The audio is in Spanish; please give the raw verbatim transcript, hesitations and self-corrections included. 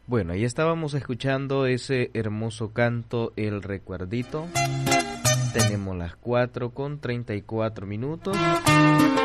Bueno, ahí estábamos escuchando ese hermoso canto, El Recuerdito. Tenemos las cuatro con treinta y cuatro minutos.